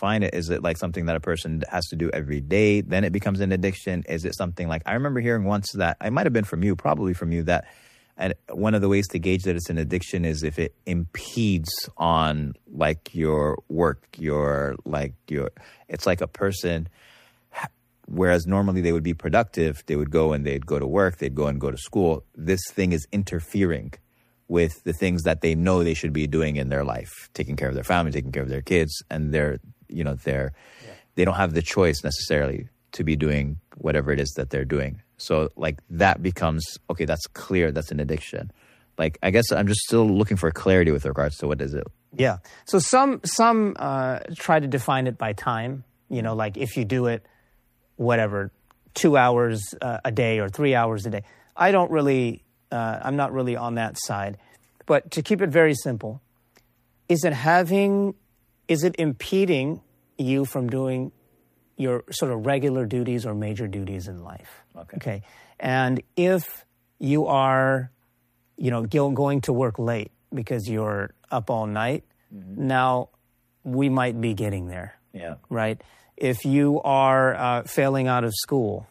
define it? Is it like something that a person has to do every day, then it becomes an addiction? Is it something like, I remember hearing once that, it might have been from you, probably from you, that and one of the ways to gauge that it's an addiction is if it impedes on like your work, it's like a person, whereas normally they would be productive, they would go and they'd go to work, they'd go and go to school. This thing is interfering with the things that they know they should be doing in their life, taking care of their family, taking care of their kids, and they don't have the choice necessarily to be doing whatever it is that they're doing. So like that becomes, okay, that's clear, that's an addiction. Like, I guess I'm just still looking for clarity with regards to what is it. Yeah. So some try to define it by time, like if you do it, whatever, 2 hours a day or 3 hours a day. I'm not really on that side. But to keep it very simple, is it impeding you from doing your sort of regular duties or major duties in life? Okay. And if you are, going to work late because you're up all night, now we might be getting there. Yeah. Right? If you are failing out of school,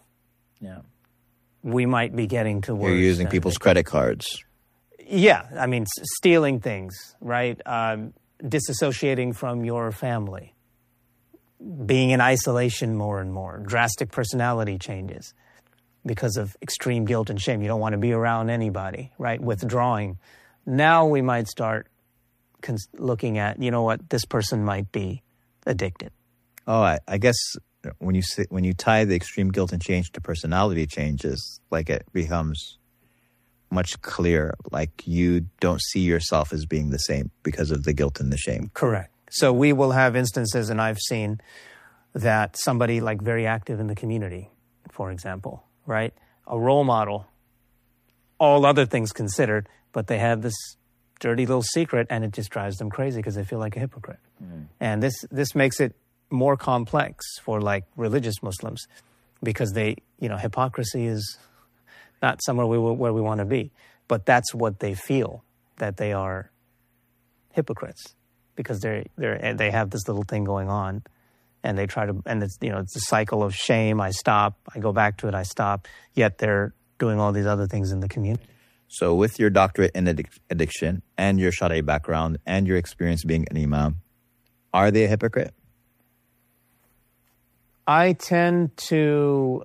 we might be getting to work. You're using people's credit cards. Yeah. I mean, stealing things, right? Disassociating from your family. Being in isolation more and more. Drastic personality changes because of extreme guilt and shame. You don't want to be around anybody, right? Withdrawing. Now we might start looking at, this person might be addicted. Oh, I guess when you tie the extreme guilt and change to personality changes, like it becomes much clearer. Like you don't see yourself as being the same because of the guilt and the shame. Correct. So we will have instances, and I've seen that somebody like very active in the community, for example, right? A role model, all other things considered, but they have this dirty little secret and it just drives them crazy because they feel like a hypocrite. And this makes it more complex for like religious Muslims because hypocrisy is not somewhere where we want to be. But that's what they feel, that they are hypocrites. Because they have this little thing going on, and they try to, and it's it's a cycle of shame. I stop, I go back to it, I stop. Yet they're doing all these other things in the community. So, with your doctorate in addiction and your Sharia background and your experience being an imam, are they a hypocrite? I tend to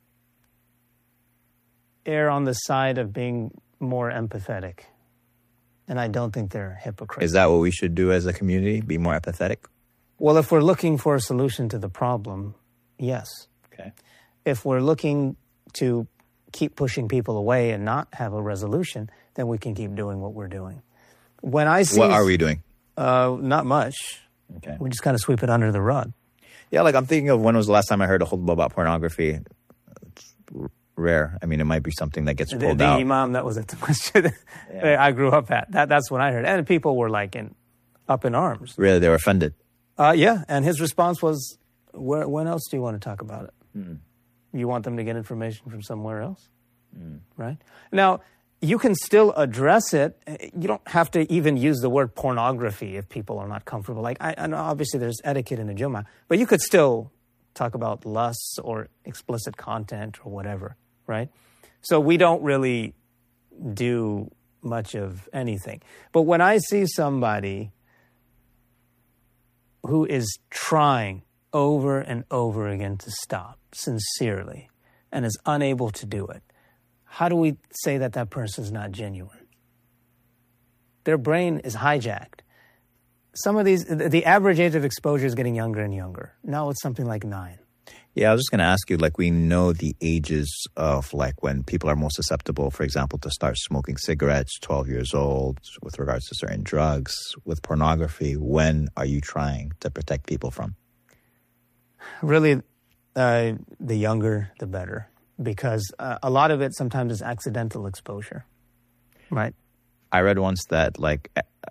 err on the side of being more empathetic. And I don't think they're hypocrites. Is that what we should do as a community? Be more empathetic? Well, if we're looking for a solution to the problem, yes. Okay. If we're looking to keep pushing people away and not have a resolution, then we can keep doing what we're doing. When I see, what are we doing? Not much. Okay. We just kind of sweep it under the rug. Yeah, like I'm thinking of when was the last time I heard a khutbah about pornography. It's rare. I mean, it might be something that gets pulled out. The imam, that was at the masjid I grew up at. That's what I heard. And people were like up in arms. Really? They were offended? Yeah. And his response was, when else do you want to talk about it? You want them to get information from somewhere else? Right? Now, you can still address it. You don't have to even use the word pornography if people are not comfortable. Like, I know obviously there's etiquette in the Jummah, but you could still talk about lusts or explicit content or whatever, right? So we don't really do much of anything. But when I see somebody who is trying over and over again to stop sincerely and is unable to do it, how do we say that that person is not genuine? Their brain is hijacked. Some of these, the average age of exposure is getting younger and younger. Now it's something like 9. Yeah, I was just going to ask you, like, we know the ages of, like, when people are most susceptible, for example, to start smoking cigarettes, 12 years old, with regards to certain drugs, with pornography. When are you trying to protect people from? Really, the younger, the better. Because a lot of it sometimes is accidental exposure, right? I read once that, like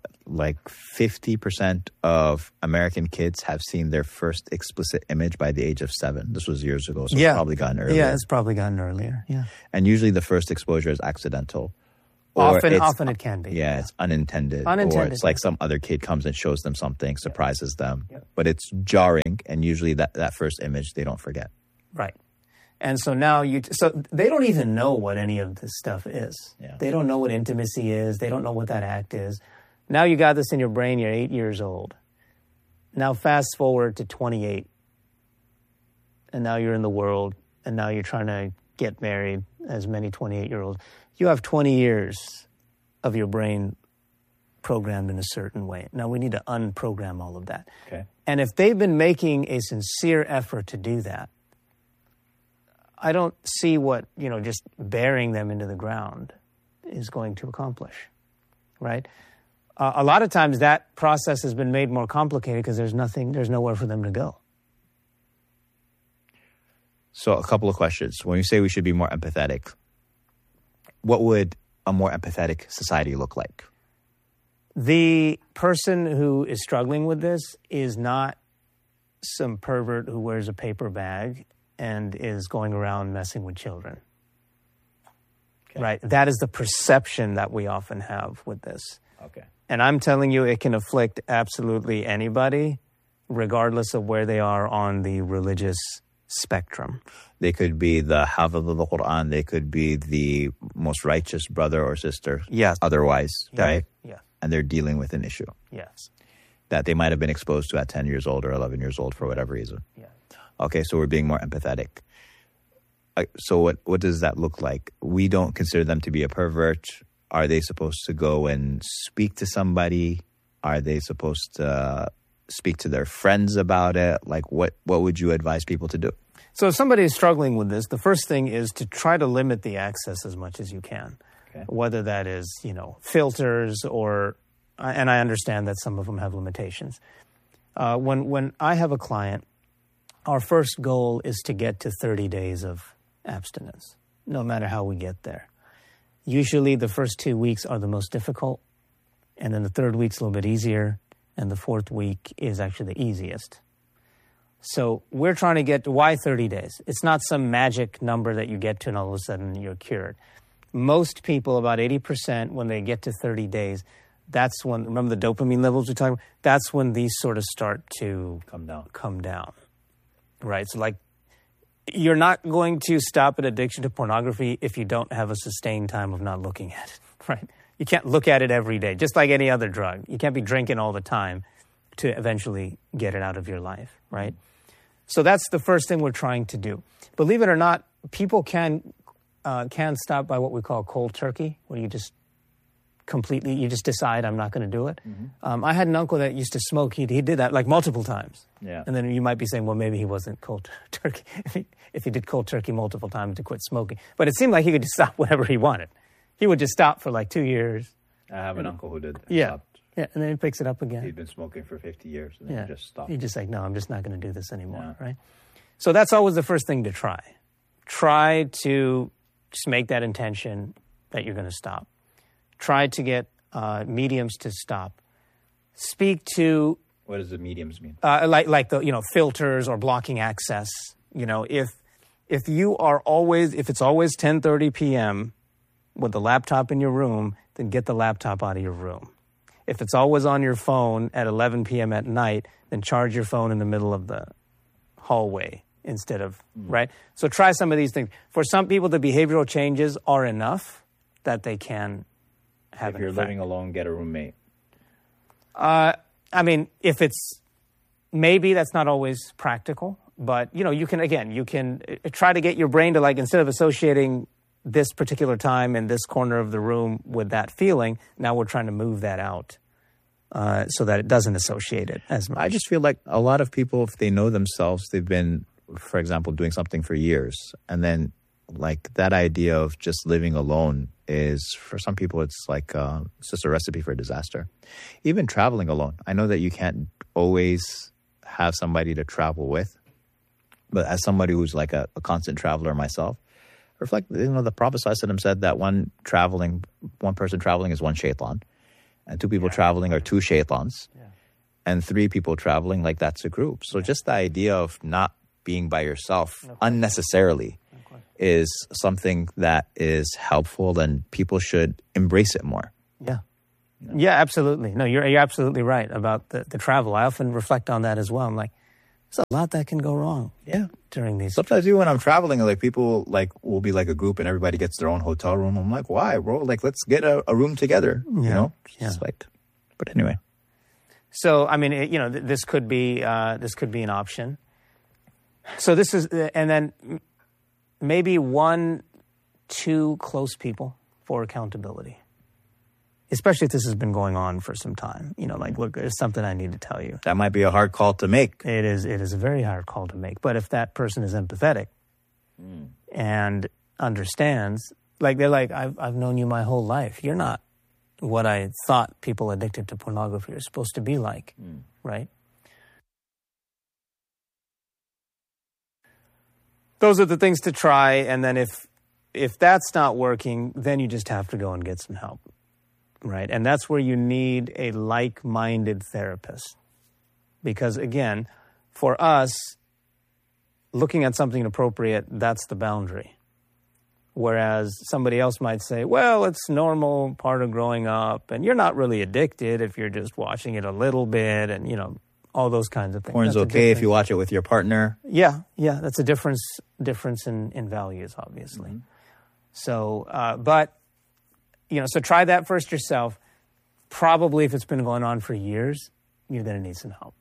50% of American kids have seen their first explicit image by the age of 7. This was years ago, so it's probably gotten earlier. Yeah, it's probably gotten earlier, yeah. And usually the first exposure is accidental. Often it can be. Yeah, it's unintended. Or it's like some other kid comes and shows them something, surprises them. Yep. But it's jarring, and usually that first image they don't forget. Right. And so now so they don't even know what any of this stuff is. Yeah. They don't know what intimacy is. They don't know what that act is. Now you got this in your brain, you're 8 years old. Now fast forward to 28. And now you're in the world, and now you're trying to get married, as many 28-year-olds. You have 20 years of your brain programmed in a certain way. Now we need to unprogram all of that. Okay. And if they've been making a sincere effort to do that, I don't see what, just burying them into the ground is going to accomplish, right? A lot of times that process has been made more complicated because there's nowhere for them to go. So a couple of questions. When you say we should be more empathetic, what would a more empathetic society look like? The person who is struggling with this is not some pervert who wears a paper bag and is going around messing with children. Okay. Right? That is the perception that we often have with this. Okay. And I'm telling you, it can afflict absolutely anybody, regardless of where they are on the religious spectrum. They could be the Hafiz of the Quran. They could be the most righteous brother or sister. Yes. Otherwise, right? Yeah. And they're dealing with an issue. Yes. That they might have been exposed to at 10 years old or 11 years old for whatever reason. Yeah. Okay, so we're being more empathetic. So what does that look like? We don't consider them to be a pervert. Are they supposed to go and speak to somebody? Are they supposed to speak to their friends about it? Like, what would you advise people to do? So if somebody is struggling with this, the first thing is to try to limit the access as much as you can. Okay. Whether that is, filters or, and I understand that some of them have limitations. When I have a client, our first goal is to get to 30 days of abstinence, no matter how we get there. Usually the first 2 weeks are the most difficult, and then the third week's a little bit easier, and the fourth week is actually the easiest. So we're trying to get to why 30 days? It's not some magic number that you get to and all of a sudden you're cured. Most people, about 80%, when they get to 30 days, that's when, remember the dopamine levels we talked about? That's when these sort of start to come down. Right? So like, you're not going to stop an addiction to pornography if you don't have a sustained time of not looking at it, right? You can't look at it every day, just like any other drug. You can't be drinking all the time to eventually get it out of your life, right? So that's the first thing we're trying to do. Believe it or not, people can stop by what we call cold turkey, where you just decide I'm not going to do it. Mm-hmm. I had an uncle that used to smoke. He did that like multiple times. Yeah. And then you might be saying, well, maybe he wasn't cold turkey if he did cold turkey multiple times to quit smoking. But it seemed like he could just stop whenever he wanted. He would just stop for like 2 years. I have an uncle who did. Yeah. Yeah, and then he picks it up again. He'd been smoking for 50 years and then just stopped. He just like, no, I'm just not going to do this anymore, right? So that's always the first thing to try. Try to just make that intention that you're going to stop. Try to get mediums to stop. Speak to... What does the mediums mean? Like the, filters or blocking access. If you are always, if it's always 10:30 p.m. with the laptop in your room, then get the laptop out of your room. If it's always on your phone at 11 p.m. at night, then charge your phone in the middle of the hallway instead of, right? So try some of these things. For some people, the behavioral changes are enough that they can have an effect. If you're living alone, get a roommate. If it's, maybe that's not always practical, but, you can try to get your brain to, like, instead of associating this particular time in this corner of the room with that feeling, now we're trying to move that out so that it doesn't associate it as much. I just feel like a lot of people, if they know themselves, they've been, for example, doing something for years. And then like that idea of just living alone is, for some people, it's like it's just a recipe for disaster. Even traveling alone. I know that you can't always have somebody to travel with. But as somebody who's like a constant traveler myself, reflect, the Prophet ﷺ said that one person traveling is one shaitan, and two people traveling are two shaitans, and three people traveling, like that's a group. So just the idea of not being by yourself unnecessarily is something that is helpful, then people should embrace it more. Yeah. Yeah, absolutely. No, you're absolutely right about the travel. I often reflect on that as well. I'm like, there's a lot that can go wrong. Yeah. During these. Sometimes even when I'm traveling, like people like will be like a group and everybody gets their own hotel room. I'm like, why, bro? Like, let's get a room together. Yeah. You know? Yeah. It's like, but anyway. So, I mean, this could be an option. So this is, and then maybe 1-2 close people for accountability. Especially if this has been going on for some time. You know, like, look, there's something I need to tell you. That might be a hard call to make. It is a very hard call to make. But if that person is empathetic and understands, like they're like, I've known you my whole life. You're not what I thought people addicted to pornography are supposed to be like, right? Those are the things to try. And then if that's not working, then you just have to go and get some help. Right. And that's where you need a like-minded therapist. Because again, for us, looking at something inappropriate, that's the boundary. Whereas somebody else might say, well, it's normal part of growing up, and you're not really addicted if you're just watching it a little bit, and, you know, all those kinds of things. Porn's okay if you watch it with your partner. Yeah, that's a difference in values, obviously. Mm-hmm. So, but... You know, so try that first yourself. Probably if it's been going on for years, you're going to need some help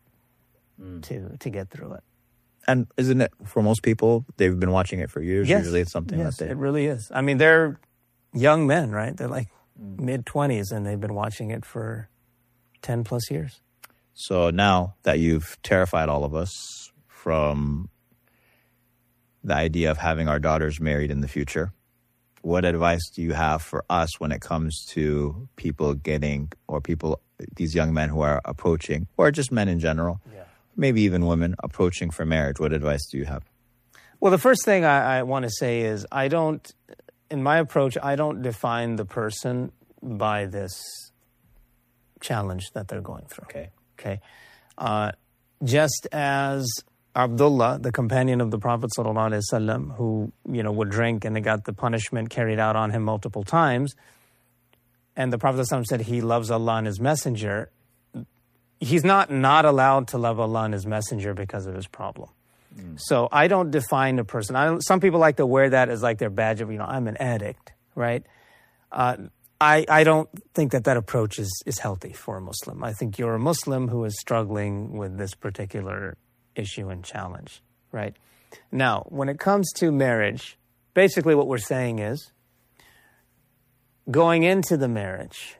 to get through it. And isn't it, for most people, they've been watching it for years? Yes. Usually it's something yes, that they... it really is. I mean, they're young men, right? They're like mid-20s, and they've been watching it for 10 plus years. So now that you've terrified all of us from the idea of having our daughters married in the future, what advice do you have for us when it comes to people these young men who are approaching, or just men in general, maybe even women approaching for marriage? What advice do you have? Well, the first thing I want to say is in my approach, I don't define the person by this challenge that they're going through. Okay. Just as Abdullah, the companion of the Prophet ﷺ, who, you know, would drink and they got the punishment carried out on him multiple times, and the Prophet ﷺ said he loves Allah and His Messenger, he's not allowed to love Allah and His Messenger because of his problem. So I don't define a person. Some people like to wear that as like their badge of, you know, I'm an addict, right? I don't think that approach is healthy for a Muslim. I think you're a Muslim who is struggling with this particular issue and challenge, right? Now, when it comes to marriage, basically what we're saying is, going into the marriage,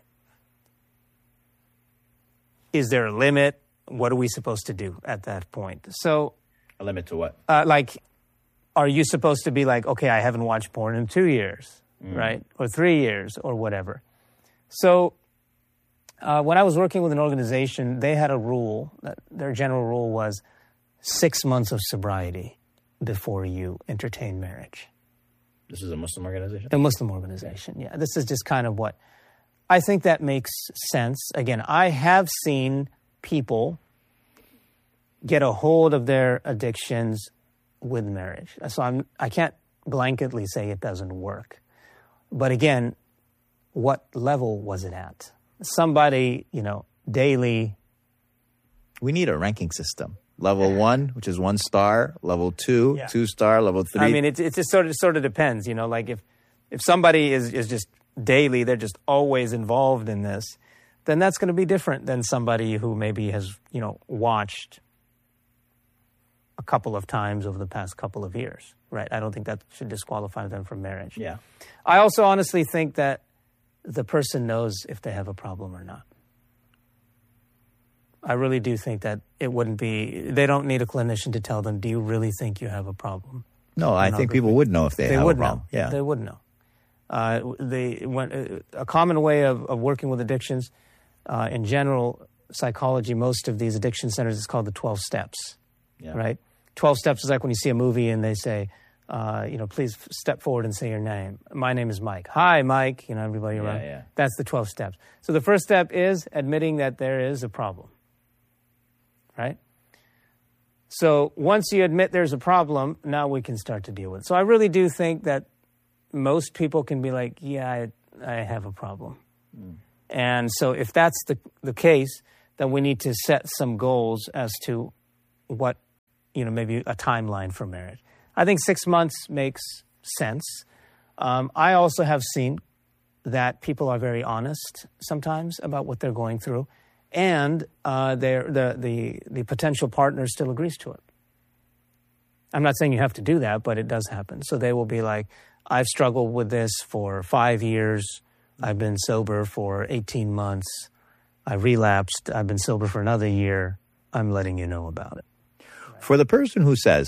is there a limit? What are we supposed to do at that point? So, a limit to what? Like, are you supposed to be like, okay, I haven't watched porn in 2 years, right? Or 3 years, or whatever. So, when I was working with an organization, they had a rule. Their general rule was 6 months of sobriety before you entertain marriage. This is a Muslim organization? A Muslim organization, yeah. This is just kind of what... I think that makes sense. Again, I have seen people get a hold of their addictions with marriage. So I can't blanketly say it doesn't work. But again, what level was it at? Somebody, you know, daily... We need a ranking system. Level 1, which is 1 star. Level 2, 2 star. Level 3. I mean, it just sort of depends. You know, like if somebody is just daily, they're just always involved in this, then that's going to be different than somebody who maybe has, you know, watched a couple of times over the past couple of years, right? I don't think that should disqualify them from marriage. Yeah. I also honestly think that the person knows if they have a problem or not. I really do think that it wouldn't be, they don't need a clinician to tell them, do you really think you have a problem? No, I think people would know if they have a problem. Yeah. They would know. A common way of working with addictions, in general psychology, most of these addiction centers is called the 12 steps, right? 12 steps is like when you see a movie and they say, you know, please step forward and say your name. My name is Mike. Hi, Mike. You know, everybody around. Yeah. That's the 12 steps. So the first step is admitting that there is a problem, right? So once you admit there's a problem, now we can start to deal with it. So I really do think that most people can be like, yeah, I have a problem. And so if that's the case, then we need to set some goals as to what, maybe a timeline for marriage. I think 6 months makes sense. I also have seen that people are very honest sometimes about what they're going through, and the potential partner still agrees to it. I'm not saying you have to do that, but it does happen. So they will be like, I've struggled with this for 5 years. I've been sober for 18 months. I relapsed. I've been sober for another year. I'm letting you know about it. For the person who says,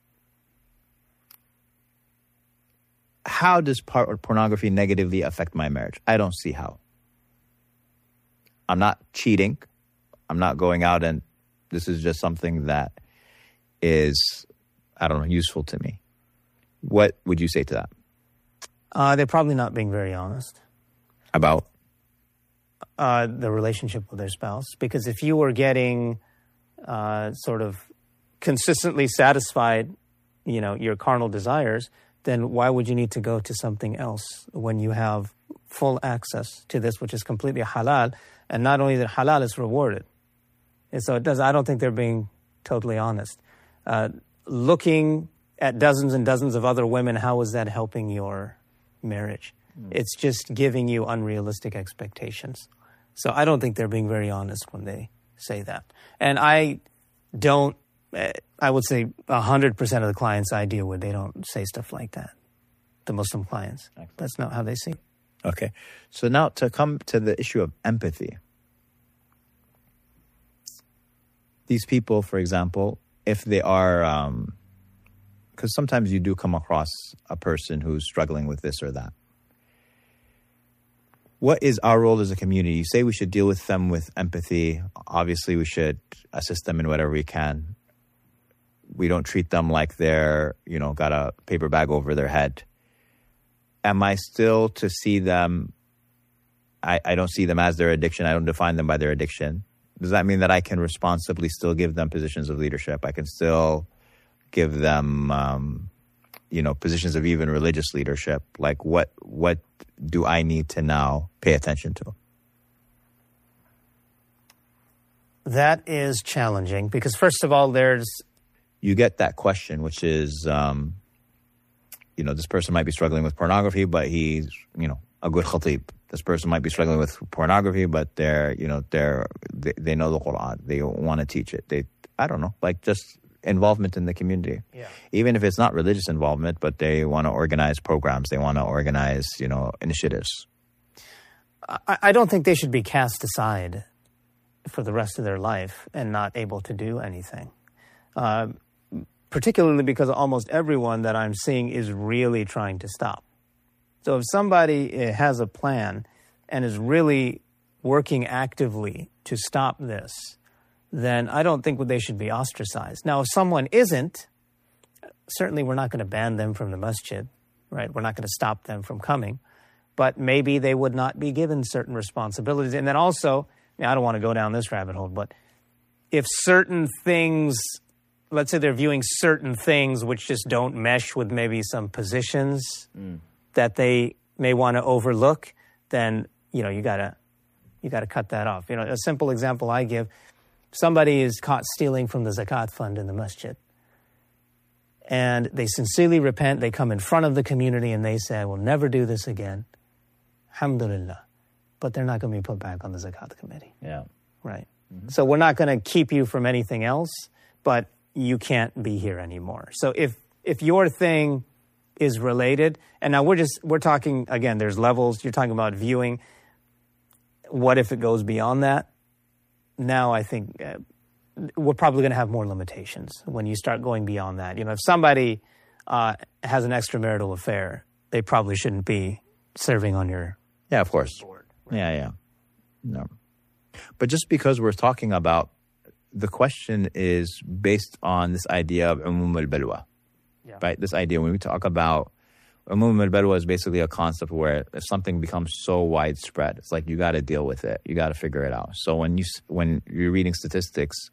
how does pornography negatively affect my marriage? I don't see how. I'm not cheating. I'm not going out, and this is just something that is, useful to me. What would you say to that? They're probably not being very honest. About? The relationship with their spouse. Because if you were getting sort of consistently satisfied, your carnal desires, then why would you need to go to something else when you have full access to this, which is completely halal? And not only that halal is rewarded. And so I don't think they're being totally honest. Looking at dozens and dozens of other women, how is that helping your marriage? It's just giving you unrealistic expectations. So I don't think they're being very honest when they say that. And I would say 100% of the clients I deal with, they don't say stuff like that. The Muslim clients. Excellent. That's not how they see it. Okay. So now to come to the issue of empathy. These people, for example, if they are, because sometimes you do come across a person who's struggling with this or that. What is our role as a community? You say we should deal with them with empathy. Obviously, we should assist them in whatever we can. We don't treat them like they're, got a paper bag over their head. Am I still to see them? I don't see them as their addiction. I don't define them by their addiction. Does that mean that I can responsibly still give them positions of leadership? I can still give them, positions of even religious leadership. Like what do I need to now pay attention to? That is challenging because, first of all, you get that question, which is, this person might be struggling with pornography, but he's, a good khatib. This person might be struggling with pornography, but they know the Quran. They want to teach it. I don't know, like just involvement in the community. Yeah. Even if it's not religious involvement, but they want to organize programs. They want to organize, initiatives. I don't think they should be cast aside for the rest of their life and not able to do anything. Particularly because almost everyone that I'm seeing is really trying to stop. So if somebody has a plan and is really working actively to stop this, then I don't think they should be ostracized. Now, if someone isn't, certainly we're not going to ban them from the masjid, right? We're not going to stop them from coming. But maybe they would not be given certain responsibilities. And then also, I don't want to go down this rabbit hole, but if certain things, let's say they're viewing certain things which just don't mesh with maybe some positions that they may want to overlook, then, you got to cut that off. A simple example I give, somebody is caught stealing from the zakat fund in the masjid. And they sincerely repent. They come in front of the community and they say, I will never do this again. Alhamdulillah. But they're not going to be put back on the zakat committee. Yeah. Right. Mm-hmm. So we're not going to keep you from anything else, but you can't be here anymore. So if your thing is related, and now we're talking, again, there's levels. You're talking about viewing. What if it goes beyond that? Now I think we're probably going to have more limitations when you start going beyond that. If somebody has an extramarital affair, they probably shouldn't be serving on your of course board. Right? Yeah. No. But just because we're talking about, the question is based on this idea of umum al-balwa, right? This idea when we talk about umum al-balwa is basically a concept where if something becomes so widespread, it's like you got to deal with it. You got to figure it out. So when you're reading statistics,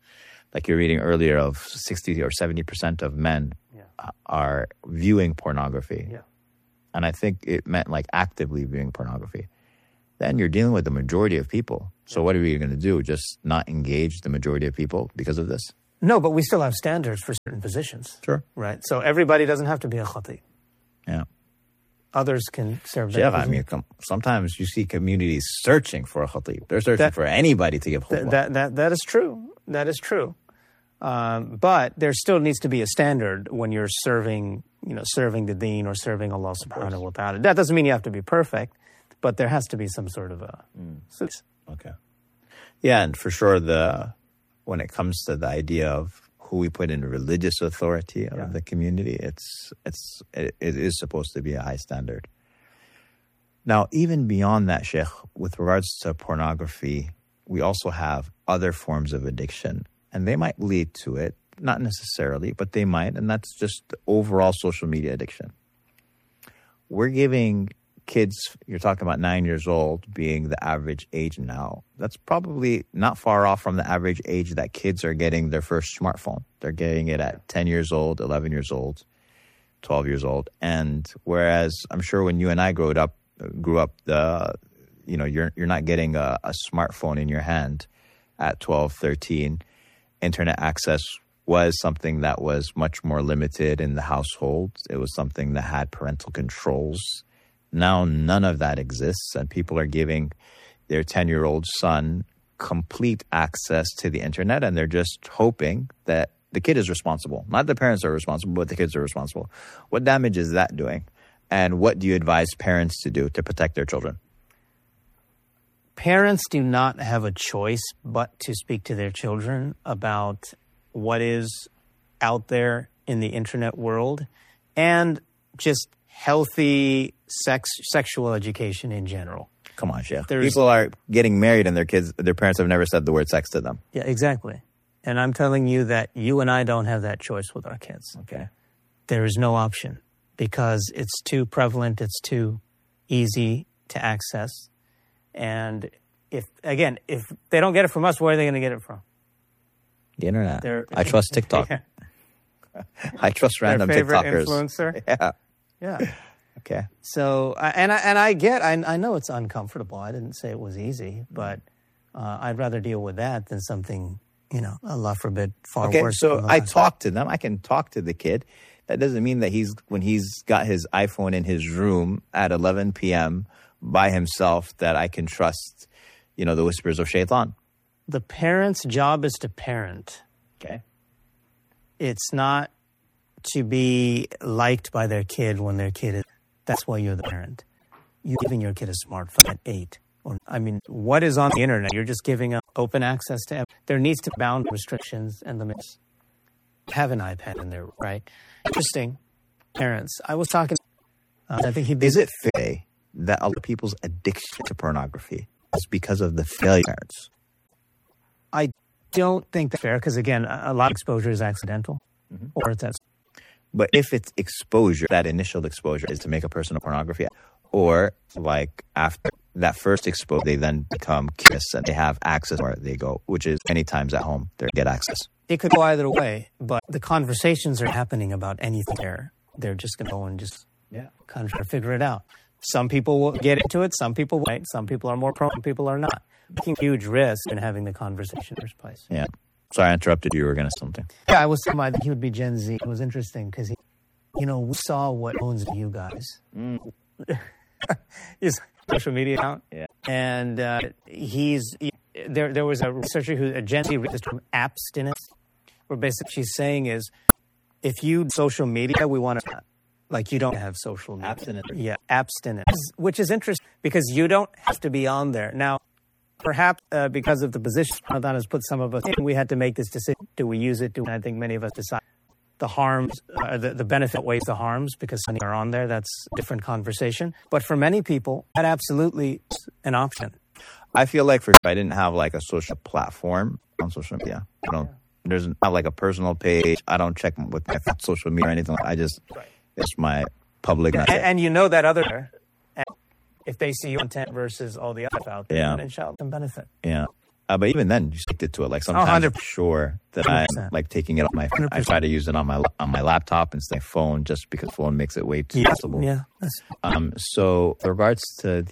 like you're reading earlier, of 60 or 70% of men are viewing pornography. Yeah. And I think it meant like actively viewing pornography. Then you're dealing with the majority of people. So what are we going to do? Just not engage the majority of people because of this? No, but we still have standards for certain positions. Sure. Right. So everybody doesn't have to be a khatib. Yeah. Others can serve that Yeah, I position. mean, sometimes you see communities searching for a khatib. They're searching for anybody to give khutbah. That is true. That is true. But there still needs to be a standard when you're serving the deen or serving Allah subhanahu wa ta'ala. That doesn't mean you have to be perfect, but there has to be some sort of a... Okay. Yeah, and for sure, when it comes to the idea of who we put in religious authority of the community, it is supposed to be a high standard. Now, even beyond that, Sheikh, with regards to pornography, we also have other forms of addiction, and they might lead to it, not necessarily, but they might, and that's just the overall social media addiction. We're giving kids, you're talking about 9 years old being the average age now. That's probably not far off from the average age that kids are getting their first smartphone. They're getting it at 10 years old, 11 years old, 12 years old. And whereas I'm sure when you and I grew up, you're not getting a smartphone in your hand at 12, 13. Internet access was something that was much more limited in the household. It was something that had parental controls. Now none of that exists, and people are giving their 10-year-old son complete access to the internet, and they're just hoping that the kid is responsible. Not the parents are responsible, but the kids are responsible. What damage is that doing? And what do you advise parents to do to protect their children? Parents do not have a choice but to speak to their children about what is out there in the internet world and just healthy sexual education in general. Come on, Sheikh. People are getting married and their parents have never said the word sex to them. Yeah, exactly. And I'm telling you that you and I don't have that choice with our kids. Okay. There is no option because it's too prevalent, it's too easy to access. And if they don't get it from us, where are they going to get it from? The internet. I trust TikTok. Yeah. I trust random Their favorite TikTokers. Influencer. Yeah. Yeah. Okay. So, I know it's uncomfortable. I didn't say it was easy, but I'd rather deal with that than something, Allah forbid, far worse. So I talk to them. I can talk to the kid. That doesn't mean that when he's got his iPhone in his room at 11 p.m. by himself, that I can trust, the whispers of shaitan. The parent's job is to parent. Okay. It's not to be liked by their kid when their kid is. That's why you're the parent. You're giving your kid a smartphone at 8. What is on the internet? You're just giving up open access to everything. There needs to be bound restrictions and limits. Have an iPad in there, right? Interesting. Parents. I was talking. I think Is it fair that a lot of people's addiction to pornography is because of the failure of parents? I don't think that's fair because, again, a lot of exposure is accidental. Mm-hmm. Or it's But if it's exposure, that initial exposure is to make a person a pornography, or like after that first exposure, they then become curious and they have access where they go, which is many times at home, they get access. It could go either way, but the conversations are happening about anything there. They're just going to go and just kind of try to figure it out. Some people will get into it, some people won't. Some people are more prone, people are not. Taking huge risk in having the conversation in the first place. Yeah. Sorry, I interrupted you. You were going to say something. Yeah, I was talking about he would be Gen Z. It was interesting because, we saw what owns you guys. His social media account. Yeah. And there was a researcher a Gen Z read this term abstinence, where basically she's saying is, if you social media, we want to, you don't have social media. Abstinence. Yeah, abstinence. Which is interesting because you don't have to be on there. Now, perhaps because of the position Ramadan has put some of us in, we had to make this decision. Do we use it? I think many of us decide the harms, the benefit outweighs the harms because many are on there. That's a different conversation. But for many people, that absolutely is an option. I feel like I didn't have a social platform on social media. There's not a personal page. I don't check with my social media or anything. It's my public. And that other, if they see your content versus all the others out there, then inshallah can benefit. Yeah. But even then, you stick it to it. Like sometimes I'm 100%. sure that I'm 100%. like taking it on my phone. I try to use it on my laptop instead of phone just because phone makes it way too accessible. Yeah. So with regards to